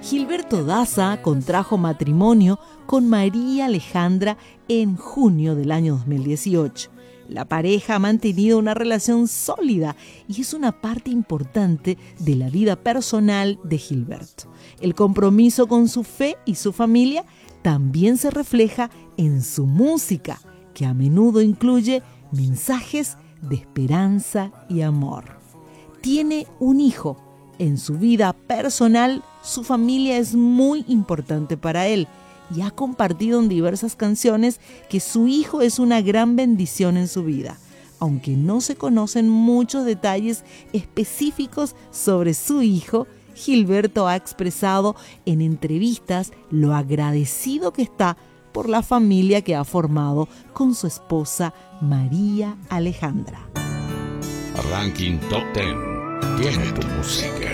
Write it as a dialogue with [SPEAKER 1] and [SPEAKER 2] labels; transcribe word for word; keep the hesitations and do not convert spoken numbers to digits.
[SPEAKER 1] Gilberto Daza contrajo matrimonio con María Alejandra en junio del año dos mil dieciocho. La pareja ha mantenido una relación sólida y es una parte importante de la vida personal de Gilberto. El compromiso con su fe y su familia también se refleja en su música, que a menudo incluye mensajes de esperanza y amor. Tiene un hijo. En su vida personal, su familia es muy importante para él y ha compartido en diversas canciones que su hijo es una gran bendición en su vida. Aunque no se conocen muchos detalles específicos sobre su hijo, Gilberto ha expresado en entrevistas lo agradecido que está por la familia que ha formado con su esposa María Alejandra.
[SPEAKER 2] Ranking Top diez. Tiene tu música.